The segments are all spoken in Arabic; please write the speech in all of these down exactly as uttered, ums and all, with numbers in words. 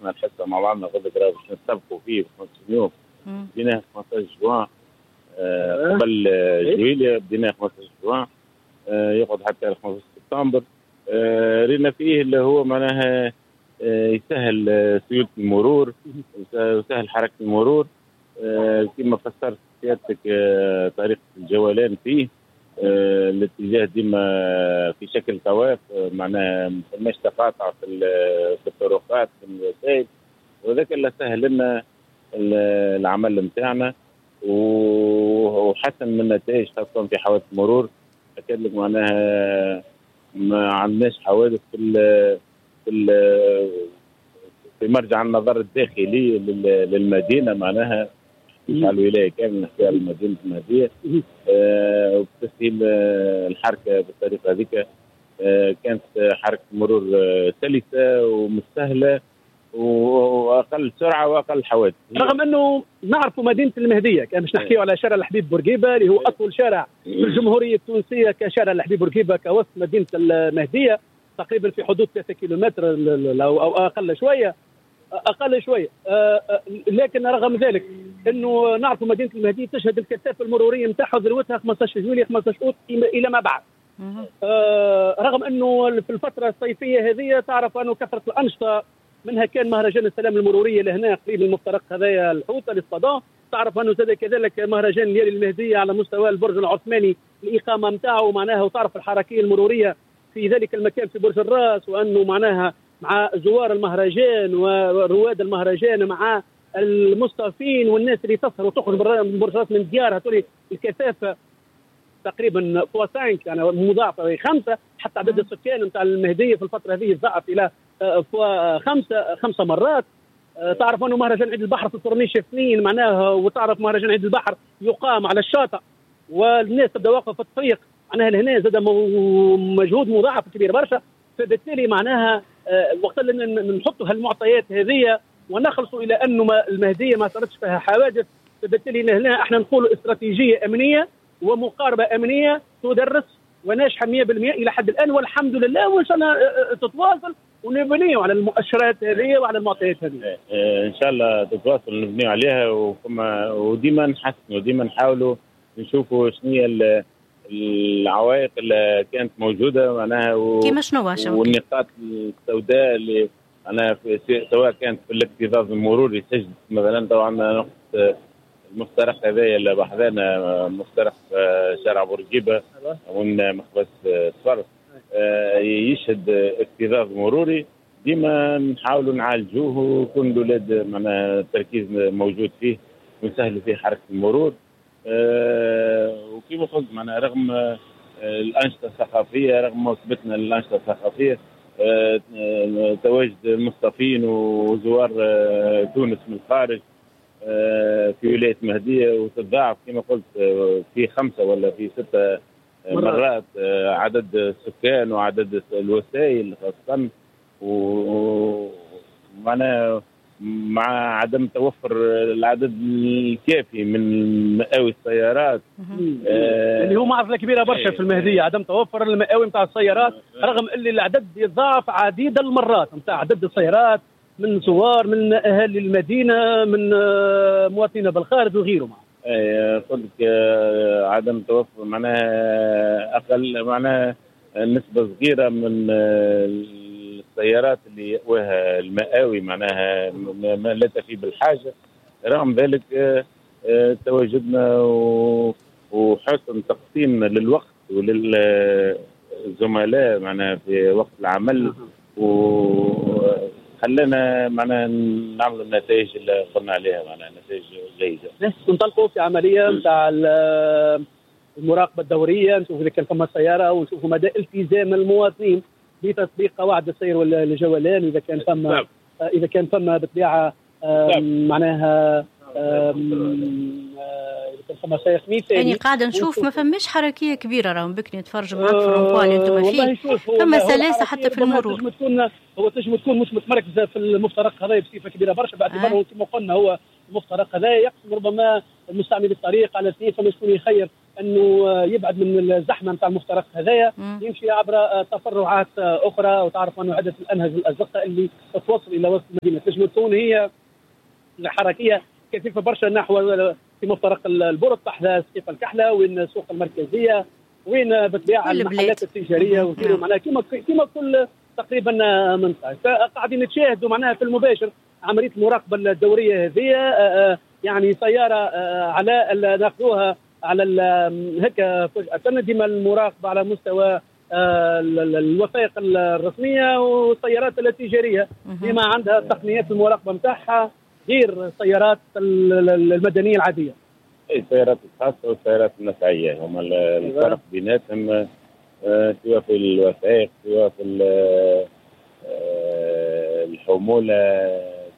احنا الحصه مع بعضنا قبل كده باش نستبقوا فيه خمسة يوم. بديناه خمسطاش جوان آه قبل جويليا، بديناه خمسطاش جوان آه يقعد حتى خمسة سبتمبر. آه رينا فيه اللي هو معناها آه يسهل آه سيوله المرور ويسهل حركه المرور. آه كما فسرت سيادتك آه طريقه الجولان فيه آه الاتجاه ديما في شكل طواف، آه معناها ما فماش تقاطع في في الطرقات في الوسائل، وذاك اللي سهل لنا العمل نتاعنا وحسن من النتائج خاصه في حوادث المرور. اكد لك معناها ما عندناش حوادث في ال في ال في مرجع النظر الداخلي للمدينه، معناها مش على الولايه كامل، نحكي على مدينه المهديه. آه وبتسهيل الحركه بالطريقه هذيك. آه كانت حركه مرور آه سلسه ومستهله واقل سرعه واقل حوادث، رغم انه نعرفوا مدينه المهديه كان باش نحكيوا على شارع الحبيب بورقيبه اللي هو اطول شارع في الجمهوريه التونسيه كشارع الحبيب بورقيبه كوسط مدينه المهديه، تقريبا في حدود ثلاثة كيلومتر او اقل شويه اقل شويه. لكن رغم ذلك انه نعرفوا مدينه المهديه تشهد الكثافه المروريه نتاعها ذروتها خمسطاش جويلية خمسطاش اوت الى ما بعد. رغم انه في الفتره الصيفيه هذه تعرف انه كثره الانشطه، منها كان مهرجان السلام المروريه لهنا قريب المفترق هذايا الحوطه للصدى، تعرف انه زاد كذلك مهرجان الليالي المهديه على مستوى البرج العثماني الاقامه نتاعو معناها، وتعرف الحركيه المروريه في ذلك المكان في برج الراس، وانه معناها مع زوار المهرجان ورواد المهرجان مع المصطفين والناس اللي تسهر وتخرج من برج الراس من ديارها تولي الكثافه تقريبا فوا خمسة يعني مضاعفه خمسه، حتى عدد السكان نتاع المهديه في الفتره هذه تضاعف الى فوا خمسه خمسه مرات. تعرف انه مهرجان عيد البحر في الكورنيش اثنين معناها، وتعرف مهرجان عيد البحر يقام على الشاطئ والناس تبدا واقفه في الطريق معناها لهنا زاد مجهود مضاعف كبير برشا. فبالتالي معناها وقت اللي نحطوا هالمعطيات هذه ونخلصوا الى انه المهديه ما صارتش فيها حوادث، فبالتالي هنا احنا نقولوا استراتيجيه امنيه ومقاربه امنيه تدرس وناجحه مئة بالمئة الى حد الان والحمد لله، وان شاء الله تتواصل ونبنيوا على المؤشرات هذه وعلى المعطيات هذه. ان شاء الله تتواصل ونبنيوا عليها، وكما وديما نحسنوا وديما نحاولوا نشوفوا شنو هي العوائق اللي كانت موجوده معناها و... كيما شنو والنقاط السوداء اللي انا سواء كانت في الاكتظاظ المروري سجل مثلا. طبعا نقطه المفترق هذايا اللي بحذانا مفترق شارع بورقيبه ومن مخبز صفر يشهد اكتظاظ مروري، ديما نحاولوا نعالجوه ويكون الاولاد معناها التركيز موجود فيه ونسهلوا فيه حركه المرور. وكيف قلت معناها رغم الانشطه الثقافيه، رغم ما ثبتنا الانشطه الثقافيه، تواجد المصطفين وزوار تونس من الخارج في ولايه المهديه وتضاعف كما قلت في خمسه ولا في سته مرات عدد السكان وعدد الوسائل خاصه، ومعناها مع عدم توفر العدد الكافي من مقاوي السيارات آه اللي هو معضله كبيره برشا في المهديه، عدم توفر المقاوي نتاع السيارات، رغم اللي العدد يضاعف عديد المرات نتاع عدد السيارات من زوار من اهالي المدينه من مواطنين بالخارج وغيره. اي قلت لك عدم توفر معناها اقل معناها نسبه صغيره من السيارات اللي يأويها المقاوي معناها ما لا تفي بالحاجه. رغم ذلك تواجدنا وحسن تقسيمنا للوقت وللزملاء معناها في وقت العمل وخلينا معناها نعملوا النتائج اللي قلنا عليها معناها نتائج جيده. ننطلقوا في عمليه نتاع المراقبه الدوريه، نشوف اذا كان فما سياره ونشوفوا مدى التزام المواطنين بتطبيق قواعد السير والجولان، اذا كان فما اذا كان فما بالطبيعه معناها اذا كان فما سائق مثالي. يعني قاعده نشوف ما فماش حركيه كبيره، راهم بك نتفرج معاك في الرومبوان اللي انتم فيه فما سلاسه حتى في المرور. تنجم تكون هو تنجم تكون مش متمركزه في المفترق هذا بصفه كبيره برشا، باعتباره كما قلنا هو المفترق هذا يقسم ربما المستعمل الطريق على اثنين، فما شكون يخير انه يبعد من الزحمه نتاع المفترق هذايا، يمشي عبر تفرعات اخرى، وتعرف انه عده الانهج الازقه اللي توصل الى وسط المدينه تنجم تكون هي حركيه كثيفه برشا نحو في مفترق البرط تحت سقيف الكحله، وين السوق المركزيه، وين بالطبيعه المحلات التجاريه وغيره، معناها كما كما كل تقريبا منطقه. فقاعدين نتشاهدوا معناها في المباشر عمليه المراقبه الدوريه هذه، يعني سياره على ناخذوها على هكا فجاه ديما المراقبه على مستوى الوثائق الرسميه والسيارات التجاريه بما عندها تقنيات المراقبه نتاعها غير السيارات المدنيه العاديه. السيارات الخاصه والسيارات النفعيه هما الفرق بيناتهم، سواء في الوثائق سواء في الحموله،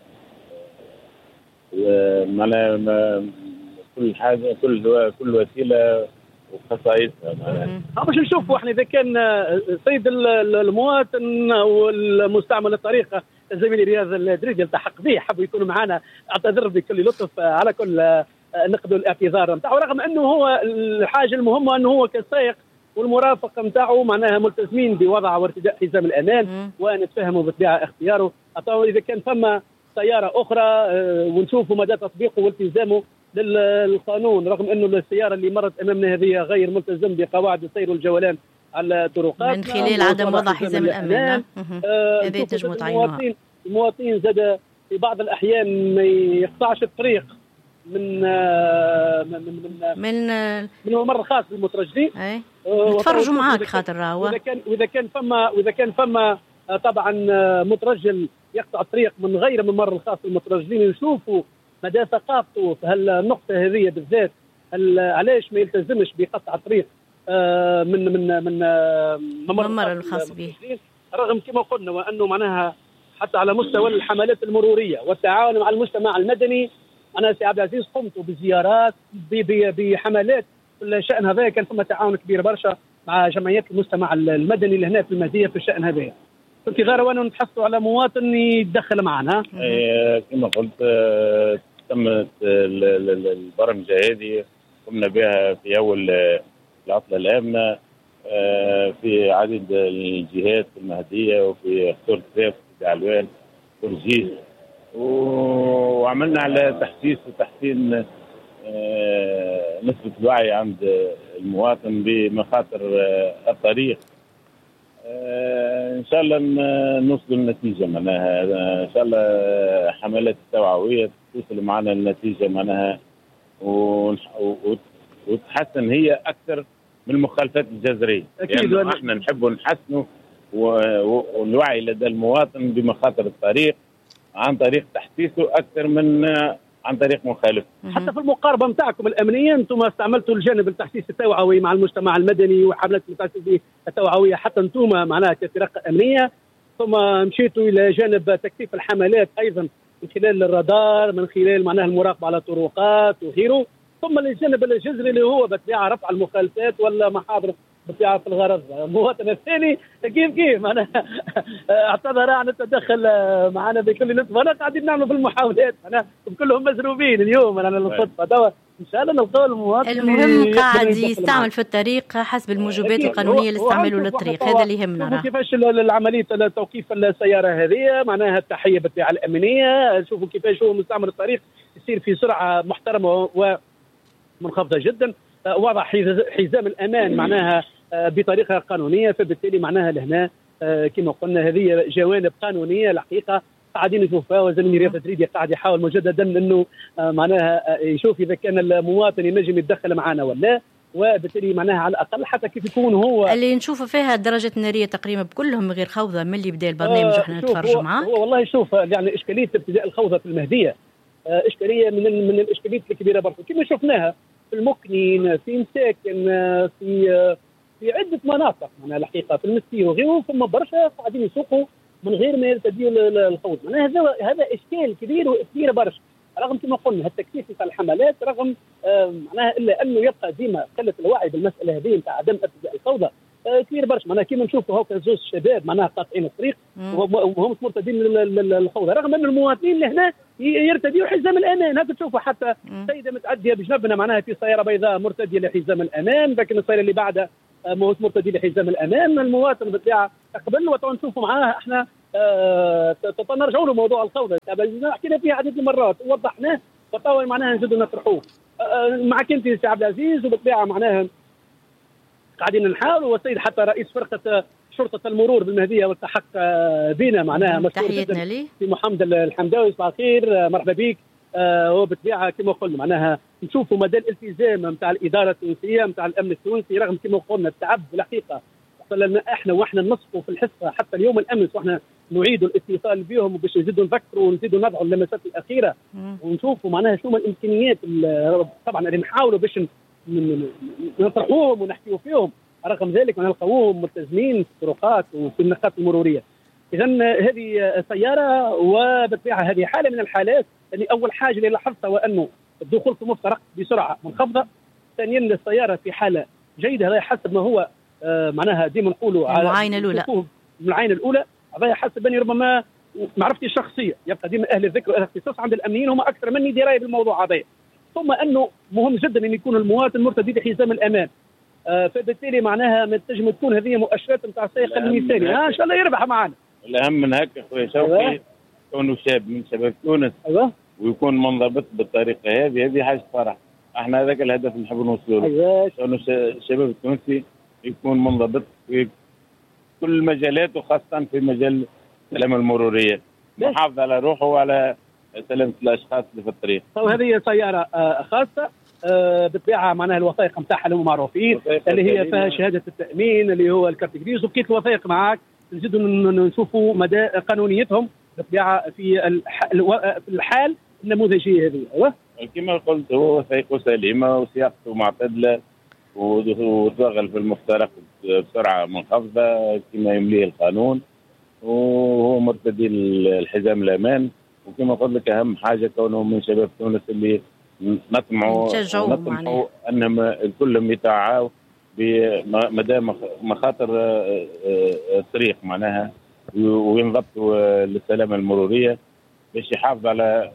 معناها كل حاجه كل كل وسيله وخصائصها. معناها باش نشوفوا احنا اذا كان سيد المواطن والمستعمل الطريقه زميلي رياض الدريدي التحق به حبوا يكونوا معنا، اعتذر بكل لطف على كل نقد الاعتذار نتاعو، رغم انه هو الحاجه المهمه انه هو كسائق والمرافق نتاعو معناها ملتزمين بوضع وارتداء حزام الامان، ونتفهموا بالطبيعه اختياره. اذا كان ثم سياره اخرى ونشوفوا مدى تطبيقه والتزامه للقانون، رغم انه السياره اللي مرت امامنا هذه غير ملتزم بقواعد السير والجولان على الطرقات من خلال عدم وضع حزام الامان. هذه تنجموا تعينوها. المواطنين زاد في بعض الاحيان ما يقطعش الطريق من من من من, من الممر الخاص للمترجلين. اي نتفرجوا معاك خاطر راهو. واذا كان واذا كان فما واذا كان فما طبعا مترجل يقطع الطريق من غير الممر الخاص للمترجلين، يشوفوا مدى ثقافته في هالنقطه هذه بالذات، علاش ما يلتزمش بقطع الطريق من من من الممر الخاص به، رغم كما قلنا وانه معناها حتى على مستوى الحملات المروريه والتعاون مع المجتمع المدني. انا سي عبد العزيز قمت بزيارات بحملات في الشان هذا، كان ثم تعاون كبير برشا مع جمعيات المجتمع المدني اللي هنا في المهديه في الشان هذا. في انتظار وانا نتحصلوا على مواطن يتدخل معنا. كما قلت تمت البرمجه هذه قمنا بها في اول العطله الامنه في عدد الجهات في المهديه وفي خطور السيف في علوان ورجيس، وعملنا على تحسيس وتحسين نسبه الوعي عند المواطن بمخاطر الطريق. ان شاء الله نوصل للنتيجه، معناها ان شاء الله حملات التوعويه توصل معنا النتيجه معناها وتحسن هي اكثر من المخالفات الجذريه. اكيد يعني احنا نحب نحسنوا والوعي لدى المواطن بمخاطر الطريق عن طريق تحسيسه اكثر من عن طريق مخالفه. حتى في المقاربه نتاعكم الامنيه انتم استعملتوا الجانب التحسيس التوعوي مع المجتمع المدني وحملات التحسيس التوعويه حتى انتم معناها كفرق امنيه، ثم مشيتوا الى جانب تكثيف الحملات ايضا من خلال الرادار، من خلال معناها المراقبه على الطرقات وغيره، ثم الجانب الجذري اللي هو بالطبيعه رفع المخالفات ولا محاضر بالطبيعه في الغرض. المواطن الثاني كيف كيف معناها اعتذر عن التدخل معنا بكل لطف، وانا قاعدين نعملوا في المحاولات معناها كلهم مزروبين اليوم انا الصدفه دوا ان شاء الله نلقاو المواطن. المهم قاعد يستعمل في الطريق حسب الموجبات القانونيه للاستعمال للطريق، هذا اللي يهمنا. كيفاش العمليه توقيف السياره هذه معناها التحيه بالطبيعه الامنيه، شوفوا كيفاش هو مستعمل الطريق يصير في سرعه محترمه ومنخفضه جدا، وضع حزام الامان معناها بطريقه قانونيه، فبالتالي معناها لهنا كما قلنا هذه جوانب قانونيه الحقيقه قاعدين نشوفها، وزميلي رياض الدريدي قاعد يحاول مجددا انه معناها يشوف اذا كان المواطن ينجم يتدخل معنا ولا، وبالتالي معناها على الاقل حتى كيف يكون هو اللي نشوفوا فيها الدرجه الناريه تقريبا كلهم غير خوضه من اللي بدا البرنامج وحنا نتفرجوا معاه. هو والله شوف يعني اشكاليه ابتداء الخوضه في المهديه اشكاليه من من الاشكاليات الكبيره برضه كما شفناها في المكنين، في مساكن، في في عده مناطق معناها الحقيقه في المسير وغيره، ثم برشا قاعدين يسوقوا من غير ما يرتديوا الخوض. معناها هذا هذا اشكال كبير وكبير برشا، رغم كما قلنا التكثيف نتاع الحملات، رغم معناها الا انه يبقى ديما قله الوعي بالمساله هذه نتاع عدم ارتداء الفوضى كبير برشا. معناها كيما نشوفوا هكا زوج شباب معناها قاطعين الطريق وهم مرتدين للخوضه، رغم ان المواطنين لهنا يرتديوا حزام الامان. هكا تشوفوا حتى سيده متعديه بجنبنا معناها في سياره بيضاء مرتديه لحزام الامان، لكن السياره اللي بعدها ماهوش مرتدي لحزام الامان. المواطن بالطبيعه قبل وتو نشوفوا معاه احنا آه نرجعوا له موضوع الخوضه، حكينا فيه عديد المرات ووضحناه وتوا معناها نزيدوا نطرحوه آه معك انت سي عبد العزيز، وبالطبيعه معناها قاعدين نحاولوا. والسيد حتى رئيس فرقه شرطه المرور بالمهديه والتحق بنا معناها مشكور تحياتنا ليه في محمد الحمداوي. صباح الخير، مرحبا بك. آه وبالطبيعه كما قلنا معناها نشوفوا مدى الالتزام نتاع الاداره التونسيه نتاع الامن التونسي، رغم كما قلنا التعب بالحقيقه لنا احنا واحنا نصفوا في الحصه حتى اليوم الامس واحنا نعيد الاتصال بهم باش نزيدوا نذكروا ونزيدوا ندعوا اللمسات الاخيره ونشوفوا معناها شنو الامكانيات. طبعا اللي نحاولوا باش نطرحوهم ونحكيوا فيهم، رغم ذلك نلقاوهم ملتزمين في الطرقات وفي النقاط المروريه. اذا هذه سياره وبالطبيعه هذه حاله من الحالات اللي اول حاجه اللي لاحظتها وانه الدخول في مفترق بسرعه منخفضه. ثانيا السياره في حاله جيده، هذا حسب ما هو آه معناها ديما نقولوا على المعاينه الاولى المعاينه الاولى هذا حسب اني ربما معرفتي الشخصيه، يبقى ديما اهل الذكر واهل الاختصاص عند الامنيين هم اكثر مني درايه بالموضوع هذا. ثم انه مهم جدا ان يكون المواطن مرتدي بحزام الامان، آه فبالتالي معناها ما تنجم تكون هذه مؤشرات نتاع السائق المثالي. ها ان شاء الله يربح معنا. الاهم من هكا خويا شوقي كونه شاب من شباب تونس ايوه ويكون منضبط بالطريقه هذه، هذه حاجه فرح. احنا هذاك الهدف اللي نحب نوصله له. ايوه كونه الشباب التونسي يكون منضبط في كل المجالات وخاصه في مجال السلامه المروريه، محافظ على روحه وعلى سلامه الاشخاص اللي في الطريق. وهذه سياره آه خاصه آه بالطبيعه معناها الوثائق نتاعها اللي معروفين اللي هي فيها شهاده التامين اللي هو الكارت جريز، وبقيت الوثائق معاك نزيدوا نشوفوا مدى قانونيتهم بالطبيعه في الحال النموذجيه هذه. ايوه كما قلت هو وثائقه سليمه وسياقته معتدله وتوغل في المفترق بسرعه منخفضه كما يمليه القانون، وهو مرتدي الحزام الامان. وكما قلت لك اهم حاجه كونه من شباب تونس اللي نطمعوا نطمعوا انهم كلهم يتعاونوا بمدى مخاطر الطريق معناها وينضبطوا للسلامه المروريه باش يحافظ على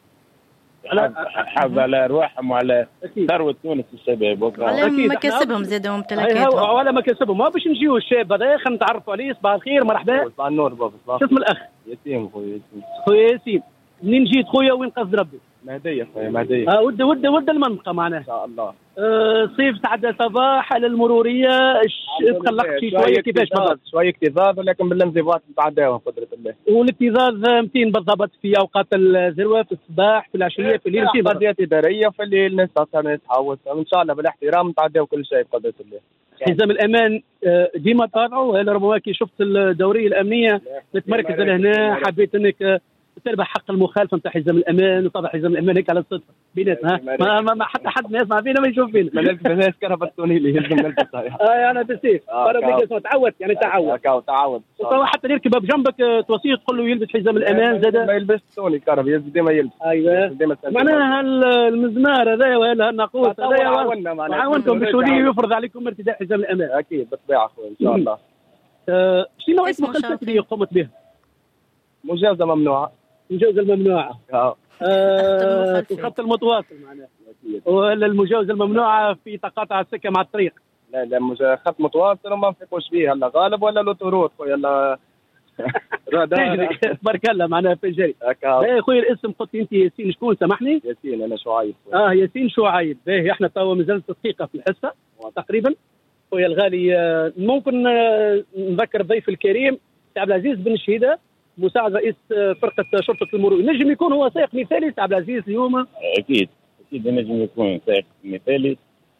حافظ على ارواحهم وعلى ثروه تونس الشباب على مكاسبهم زاد وممتلكاتهم وعلى مكاسبهم. ما باش نجيو الشاب هذا خلينا نتعرفوا عليه. صباح الخير، مرحبا. صباح النور بابا. شو اسم الاخ؟ ياسين خويا. ياسين خويا ياسين، منين جيت خويا وين قصد ربي؟ مهديه خويا مهديه. اه ود ود ود المنطقه معناها ان شاء الله. آه صيف تعدى صباح على المروريه تقلقت شويه كيفاش بالضبط؟ شويه اكتظاظ ولكن بالانضباط نتعداوها بقدره الله. والاكتظاظ متين بالضبط؟ في اوقات الذروه، في الصباح، في العشيه، في الليل؟ في قضيات اداريه في الليل الناس تتحوس ان شاء الله بالاحترام نتعداو كل شيء بقدره الله. حزام الامان ديما طالعوا ولا ربما كي شفت الدوريه الامنيه متمركزه لهنا حبيت انك تربح حق المخالفه نتاع حزام الامان وطبعا حزام الامان هيك على الصدفه بيناتنا. ما, ما, ما حتى حد ما يسمع فينا ما يشوف فينا. ما نلبس الناس كرهبتوني اللي يلزم نلبس. اه انا بسيف تعود يعني تعود تعود وطبعا حتى يركب بجنبك توصيه تقول له يلبس حزام الامان زاد ما يلبس توني كرهب يلبس ديما يلبس. ايوه معناها المزمار هذا ولا الناقوس هذا عاونتم باش يفرض عليكم ارتداء حزام الامان. اكيد بالطبيعه اخويا ان شاء الله. شنو نوعيه المخالفات اللي قمت بها؟ مجازة ممنوعة. المجاوزة الممنوعة. اه. في الخط المتواصل معناها. ولا المجاوزة الممنوعة في تقاطع السكة مع الطريق. لا لا خط متواصل وما نفيقوش فيه هلا غالب ولا لوتوروت خويا هلا. تبارك الله معناها في الجري. يا خويا الاسم قلت انت ياسين شكون سامحني؟ ياسين انا شعيب. اه ياسين شعيب. باهي احنا توا مازال دقيقة في الحصة تقريبا. خويا الغالي ممكن نذكر الضيف الكريم عبد العزيز بن شهيدة مساعد رئيس فرقة شرطة المرور، نجم يكون هو سائق مثالي عبد العزيز اليوم؟ أكيد أكيد نجم يكون سائق مثالي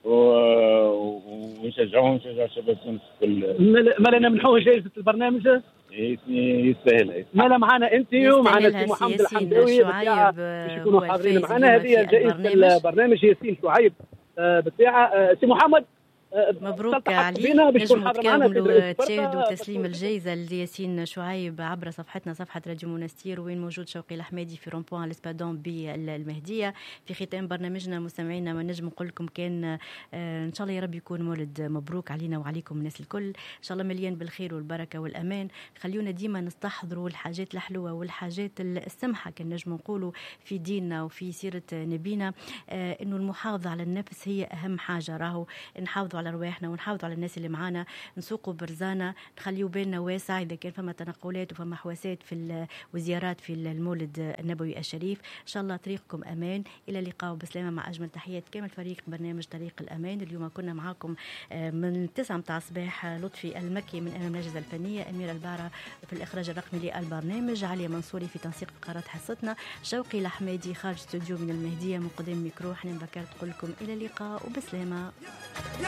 ونشجعوه ونشجعوا شباب تونس كل. ما لنا منحوه جائزة البرنامج؟ يستاهل. ما لا معنا أنت ومعنا سي محمد الحمداوي باش يكونوا حاضرين معنا. هذه جائزة البرنامج ياسين شعيب بالطبيعة. سي محمد مبروك عليك. نجموا تكملوا تشاهدوا تسليم الجائزة لياسين شعيب عبر صفحتنا صفحة راديو منستير، وين موجود شوقي الحمادي في رومبوان لسبادون بالمهدية. في ختام برنامجنا مستمعينا ما نجم نقول لكم كان إن شاء الله يا رب يكون مولد مبروك علينا وعليكم الناس الكل، إن شاء الله مليان بالخير والبركة والأمان. خليونا ديما نستحضروا الحاجات الحلوة والحاجات السمحة كان نجم نقولوا في ديننا وفي سيرة نبينا، إنه المحافظة على النفس هي أهم حاجة. راهو نحافظوا على رواحنا ونحافظوا على الناس اللي معانا، نسوقوا برزانا، نخليوا بالنا واسع إذا كان فما تنقلات وفما حواسات في وزيارات في المولد النبوي الشريف. إن شاء الله طريقكم أمان. إلى اللقاء وبسلامة مع أجمل تحيات كامل فريق برنامج طريق الأمان. اليوم كنا معاكم من تسعة متاع الصباح لطفي المكي من أمام الأجهزة الفنية، أميرة البارة في الإخراج الرقمي للبرنامج، علي منصوري في تنسيق فقرات حصتنا، شوقي الحمادي خارج استوديو من المهدية من قدام ميكرو. حنين بكرت تقول لكم إلى اللقاء وبسلامة.